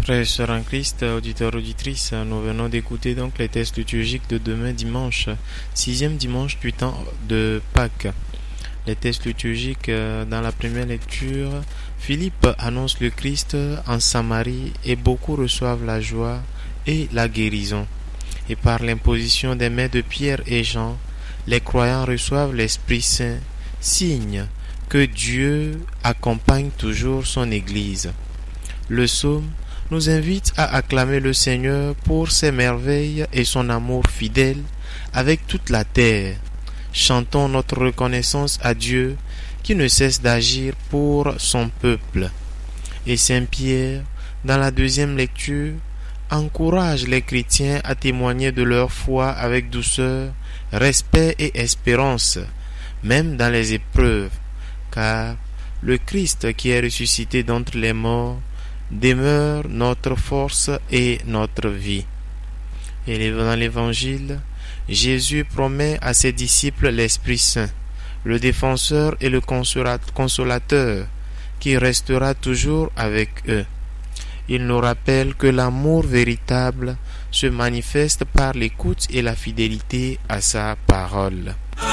Frères et sœurs en Christ, auditeurs, auditrices, nous venons d'écouter donc les textes liturgiques de demain dimanche, 6e dimanche du temps de Pâques. Les textes liturgiques dans la première lecture, Philippe annonce le Christ en Samarie et beaucoup reçoivent la joie et la guérison. Et par l'imposition des mains de Pierre et Jean, les croyants reçoivent l'Esprit Saint, signe que Dieu accompagne toujours son Église. Le psaume nous invite à acclamer le Seigneur pour ses merveilles et son amour fidèle avec toute la terre. Chantons notre reconnaissance à Dieu qui ne cesse d'agir pour son peuple. Et Saint Pierre, dans la deuxième lecture, encourage les chrétiens à témoigner de leur foi avec douceur, respect et espérance, même dans les épreuves, car le Christ qui est ressuscité d'entre les morts demeure notre force et notre vie. Et dans l'Évangile, Jésus promet à ses disciples l'Esprit Saint, le défenseur et le consolateur, qui restera toujours avec eux. Il nous rappelle que l'amour véritable se manifeste par l'écoute et la fidélité à sa parole.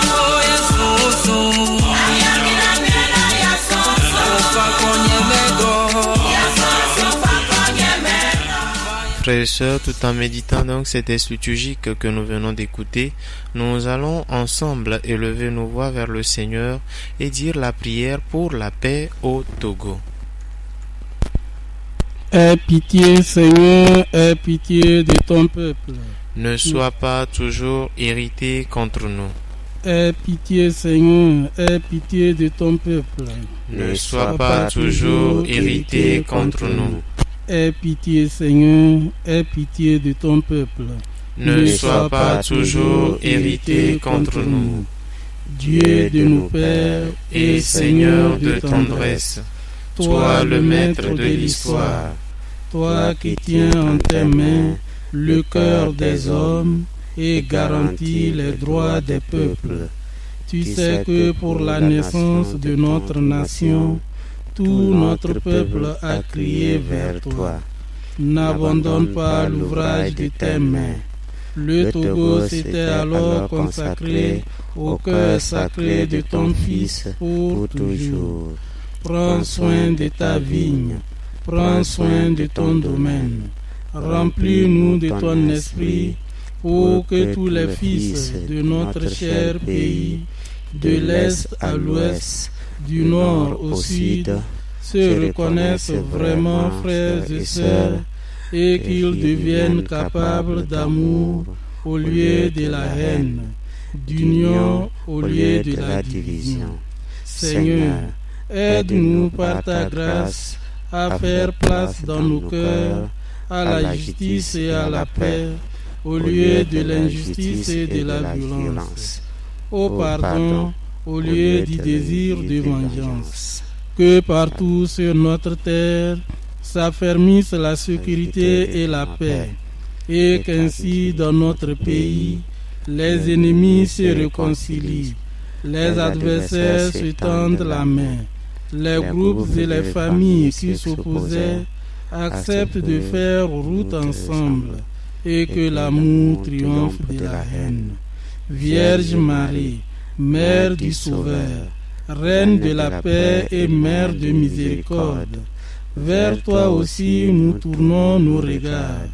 Frères et sœurs, tout en méditant donc ces textes liturgiques que nous venons d'écouter, nous allons ensemble élever nos voix vers le Seigneur et dire la prière pour la paix au Togo. Aie pitié, Seigneur, aie pitié de ton peuple. Ne sois pas toujours irrité contre nous. Aie pitié, Seigneur, aie pitié de ton peuple. Ne sois pas toujours irrité contre nous. Aie pitié, Seigneur, aie pitié de ton peuple. Ne sois pas toujours irrité contre nous. Dieu de nos pères et Seigneur de tendresse, toi le maître de l'histoire, toi qui tiens en tes mains le cœur des hommes et garantis les droits des peuples. Tu sais que pour la naissance de notre nation, tout notre peuple a crié vers toi. N'abandonne pas l'ouvrage de tes mains. Le Togo s'était alors consacré au cœur sacré de ton Fils pour toujours. Prends soin de ta vigne, prends soin de ton domaine. Remplis-nous de ton esprit pour que tous les fils de notre cher pays, de l'Est à l'Ouest, du Nord au Sud, se reconnaissent vraiment frères et sœurs et qu'ils deviennent capables d'amour au lieu de la haine, d'union au lieu de la division. Seigneur, aide-nous par ta grâce à faire place dans nos cœurs à la justice et à la paix au lieu de l'injustice et de la violence, au pardon au lieu du désir de vengeance. Que partout sur notre terre s'affermisse la sécurité et la paix, et qu'ainsi dans notre pays les ennemis se réconcilient, les adversaires se tendent la main, les groupes et les familles qui s'opposaient acceptent de faire route ensemble, et que l'amour triomphe de la haine. Vierge Marie, Mère du Sauveur, Reine de la paix et Mère de miséricorde, vers toi aussi nous tournons nos regards.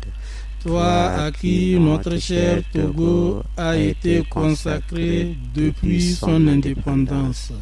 Toi à qui notre cher Togo a été consacré depuis son indépendance.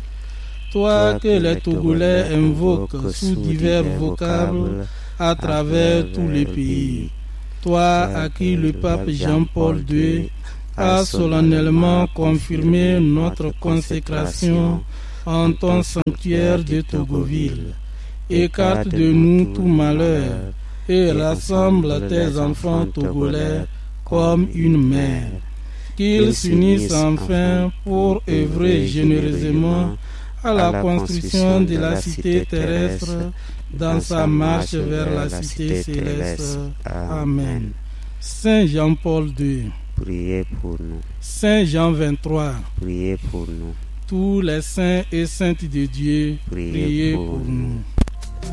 Toi que les Togolais invoquent sous divers vocables à travers tous les pays. Toi à qui le pape Jean-Paul II a solennellement confirmé notre consécration en ton sanctuaire de Togoville. Écarte de nous tout malheur et rassemble tes enfants togolais comme une mère. Qu'ils s'unissent enfin pour œuvrer généreusement à la construction de la cité terrestre dans sa marche vers la cité céleste. Amen. Saint Jean-Paul II, priez pour nous. Saint Jean 23, priez pour nous. Tous les saints et saintes de Dieu, priez pour nous.